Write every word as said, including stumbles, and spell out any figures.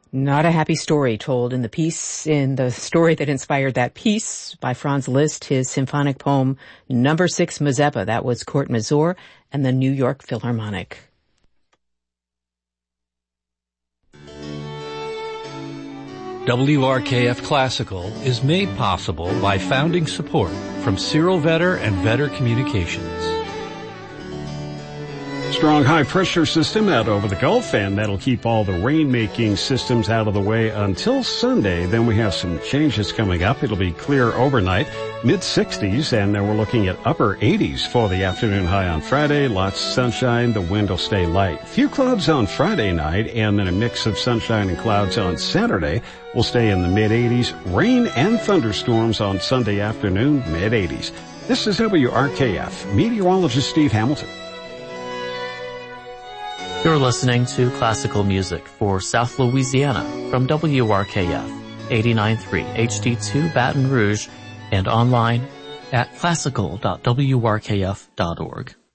Not a happy story told in the piece, in the story that inspired that piece by Franz Liszt, his symphonic poem, Number Six Mazeppa. That was Court Mazur and the New York Philharmonic. W R K F Classical is made possible by founding support from Cyril Vetter and Vetter Communications. Strong high-pressure system out over the Gulf, and that'll keep all the rain-making systems out of the way until Sunday. Then we have some changes coming up. It'll be clear overnight, mid sixties, and then we're looking at upper eighties for the afternoon high on Friday. Lots of sunshine. The wind will stay light. Few clouds on Friday night, and then a mix of sunshine and clouds on Saturday. We'll stay in the mid-eighties. Rain and thunderstorms on Sunday afternoon, mid-eighties. This is W R K F. Meteorologist Steve Hamilton. You're listening to classical music for South Louisiana from W R K F, eighty-nine point three H D two Baton Rouge, and online at classical dot w r k f dot org.